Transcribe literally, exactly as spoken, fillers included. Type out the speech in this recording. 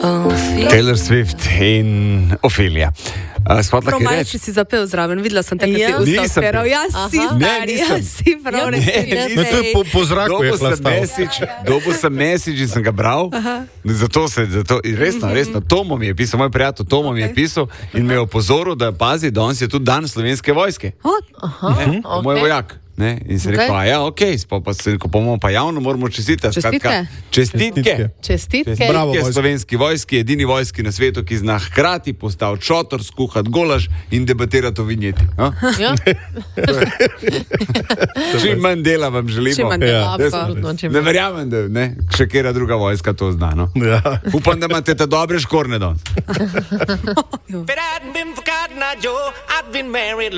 Taylor Swift in Ophelia. Prav malce si zapel zraven, videla sem te, Ja. kaj si Nisem usta speral. Jaz si Ne, stari, nisem. jaz si prav Ja, ne. ne, No, to je po, po zraku je Dobil sem hlastal. message, dobil sem message in sem ga bral. Zato se, zato, resno, resno, Tomo mi je pisal, moj prijatelj Tomo mi je pisal in me je opozoril, da pazi, danes je tudi dan Slovenske vojske. Ne, okej. Moj vojak. Ne? In se Okej. rekel, okay. ja, ok, pa, pa, se, ko bomo pa javno moramo čestitati. Čestitke. Skratka, čestitke. Čestitke. Bravo, Čestitke vojska. slovenski vojski, edini vojski na svetu, ki zna hkrati postaviti šotor, skuhati golaž in debatirati o vinjeti. No? Ja? Čim manj dela vam želimo. Čim manj Ja. dela, Res, absolutno, čim Ne manj. verjamem, da ne, še kera druga vojska to zna. No? Ja. Upam, da imate te dobre škorne danes. If it hadn't been for Cotton Eye Joe, I'd been married